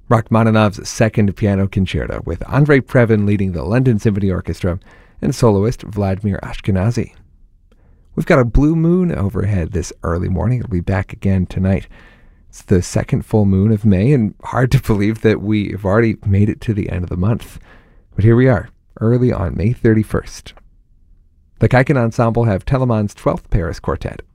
Rachmaninoff's Second Piano Concerto, with Andrei Previn leading the London Symphony Orchestra and soloist Vladimir Ashkenazy. We've got a blue moon overhead this early morning. It'll be back again tonight. It's the second full moon of May, and hard to believe that we have already made it to the end of the month. But here we are, early on May 31st. The Kaikan Ensemble have Telemann's 12th Paris Quartet.